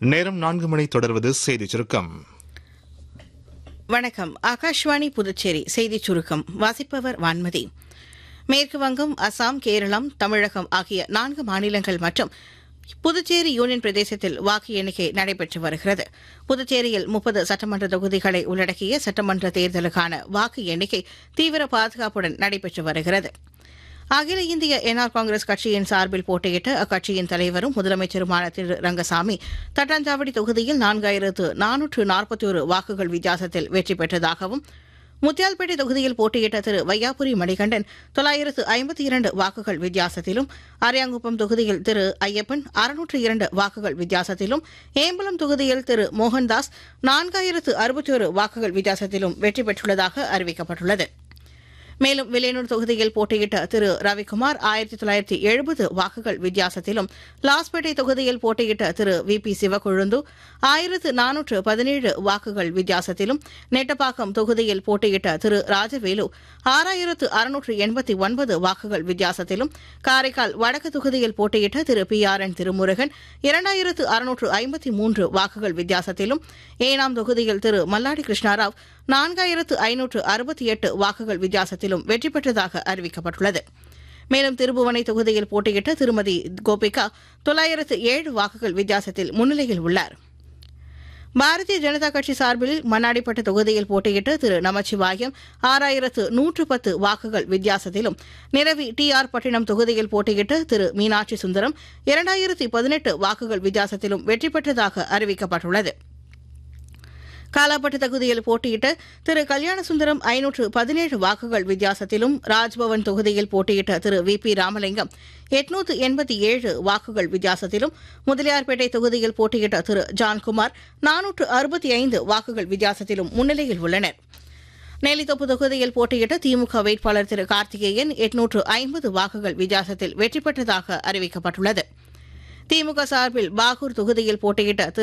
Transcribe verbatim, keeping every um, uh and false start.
நேரம் நான்கு மணி தொடர்வது செய்திச் சுருக்கம். வணக்கம். ஆகாஷ்வாணி புதுச்சேரி செய்திச் சுருக்கம் வாசிப்பவர் வான்மதி. மேற்கு வங்கம், அசாம், கேரளம், தமிழகம் ஆகிய நான்கு மாநிலங்கள் மற்றும் புதுச்சேரி யூனியன் பிரதேசத்தில் வாக்கு எண்ணிக்கை நடைபெற்று வருகிறது. புதுச்சேரியில் முப்பது சட்டமன்ற தொகுதிகளை உள்ளடக்கிய சட்டமன்ற தேர்தலுக்கான வாக்கு எண்ணிக்கை தீவிர பாதுகாப்புடன் நடைபெற்று வருகிறது. அகில இந்திய என்ஆர் காங்கிரஸ் கட்சியின் சார்பில் போட்டியிட்ட அக்கட்சியின் தலைவரும் முதலமைச்சருமான திரு ரங்கசாமி தட்டாஞ்சாவடி தொகுதியில் நான்காயிரத்து நானூற்று நாற்பத்தி ஒரு வாக்குகள் வித்தியாசத்தில் வெற்றி பெற்றதாகவும், முத்தியால்பேட்டை தொகுதியில் போட்டியிட்ட திரு வையாபுரி மணிகண்டன் தொள்ளாயிரத்து ஐம்பத்தி இரண்டு வாக்குகள் வித்தியாசத்திலும், அரியாங்குப்பம் தொகுதியில் திரு ஐயப்பன் அறுநூற்று இரண்டு வாக்குகள் வித்தியாசத்திலும், ஏம்பலம் தொகுதியில் திரு மோகன்தாஸ் நான்காயிரத்து அறுபத்தி ஒரு வாக்குகள் வித்தியாசத்திலும் வெற்றி பெற்றுள்ளதாக அறிவிக்கப்பட்டுள்ளது. மேலும் வில்லியனூர் தொகுதியில் போட்டியிட்ட திரு ரவிக்குமார் ஆயிரத்தி தொள்ளாயிரத்தி எழுபது வாக்குகள் வித்தியாசத்திலும், லாஸ்பேட்டை தொகுதியில் போட்டியிட்ட திரு வி பி சிவக்கொழுந்து ஆயிரத்து நானூற்று பதினேழு வாக்குகள் வித்தியாசத்திலும், நெட்டப்பாக்கம் தொகுதியில் போட்டியிட்ட திரு ராஜவேலு ஆறாயிரத்து அறுநூற்று எண்பத்தி ஒன்பது வாக்குகள் வித்தியாசத்திலும், காரைக்கால் வடக்கு தொகுதியில் போட்டியிட்ட திரு பி ஆர் என் திருமுருகன் இரண்டாயிரத்து அறுநூற்று ஐம்பத்தி மூன்று வாக்குகள் வித்தியாசத்திலும், ஏனாம் தொகுதியில் திரு மல்லாடி கிருஷ்ணாராவ் நான்காயிரத்து ஐநூற்று அறுபத்தி எட்டு வாக்குகள் வித்தியாசத்திலும் வெற்றி பெற்றதாக அறிவிக்கப்பட்டுள்ளது. மேலும் திருபுவனை தொகுதியில் போட்டியிட்ட திருமதி கோபிகா தொள்ளாயிரத்து ஏழு வாக்குகள் வித்தியாசத்தில் முன்னிலையில் உள்ளார். பாரதிய ஜனதா கட்சி சார்பில் மண்ணாடிப்பட்டு தொகுதியில் போட்டியிட்ட திரு நமச்சிவாயம் ஆறாயிரத்து நூற்று பத்து வாக்குகள் வித்தியாசத்திலும், நிரவி டி ஆர் பட்டினம் தொகுதியில் போட்டியிட்ட திரு மீனாட்சி சுந்தரம் இரண்டாயிரத்து பதினெட்டு வாக்குகள் வித்தியாசத்திலும் வெற்றி பெற்றதாக அறிவிக்கப்பட்டுள்ளது. காலாப்பட்டு தொகுதியில் போட்டியிட்ட திரு கல்யாணசுந்தரம் ஐநூற்று பதினேழு வாக்குகள் வித்தியாசத்திலும், ராஜ்பவன் தொகுதியில் போட்டியிட்ட திரு வி பி ராமலிங்கம் எட்நூற்று எண்பத்தி ஏழு வாக்குகள் வித்தியாசத்திலும், முதலியார்பேட்டை தொகுதியில் போட்டியிட்ட திரு ஜான்குமார் நானூற்று அறுபத்தி ஐந்து வாக்குகள் வித்தியாசத்திலும் முன்னிலையில் உள்ளனர். நெல்லித்தோப்பு தொகுதியில் போட்டியிட்ட திமுக வேட்பாளர் திரு கார்த்திகேயன் எட்நூற்று ஐம்பது வாக்குகள் வித்தியாசத்தில் வெற்றி பெற்றதாக அறிவிக்கப்பட்டுள்ளது. திமுக சார்பில் பாகூர் தொகுதியில் போட்டியிட்ட திரு